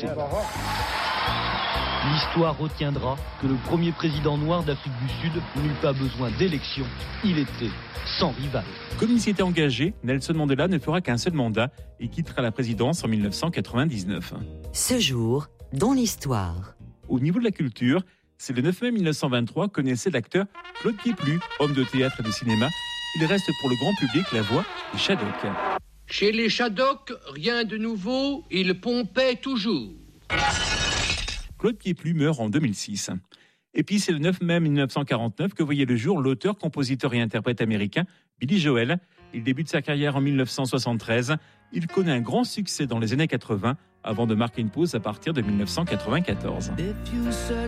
passé. L'histoire retiendra que le premier président noir d'Afrique du Sud n'eut pas besoin d'élection, il était sans rival. Comme il s'y était engagé, Nelson Mandela ne fera qu'un seul mandat et quittera la présidence en 1999. Ce jour, dans l'histoire. Au niveau de la culture, c'est le 9 mai 1923 que naissait l'acteur Claude Guéplu, homme de théâtre et de cinéma. Il reste pour le grand public la voix des Shadocks. Chez les Shadocks, rien de nouveau, ils pompaient toujours. Claude Guéplu meurt en 2006. Et puis c'est le 9 mai 1949 que voyait le jour l'auteur, compositeur et interprète américain Billy Joel. Il débute sa carrière en 1973. Il connaît un grand succès dans les années 80 avant de marquer une pause à partir de 1994.